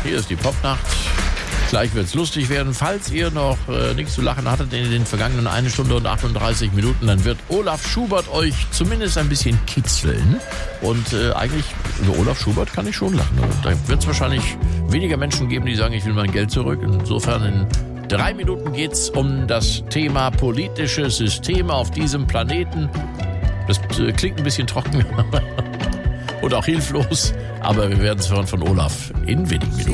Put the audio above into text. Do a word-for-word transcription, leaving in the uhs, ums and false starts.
Hier ist die Popnacht. Gleich wird's lustig werden. Falls ihr noch äh, nichts zu lachen hattet in den vergangenen eine Stunde und achtunddreißig Minuten, dann wird Olaf Schubert euch zumindest ein bisschen kitzeln. Und äh, eigentlich, über Olaf Schubert kann ich schon lachen. Da wird es wahrscheinlich weniger Menschen geben, die sagen, ich will mein Geld zurück. Insofern in drei Minuten geht's um das Thema politische Systeme auf diesem Planeten. Das äh, klingt ein bisschen trocken und auch hilflos, aber wir werden es hören von Olaf in wenigen Minuten.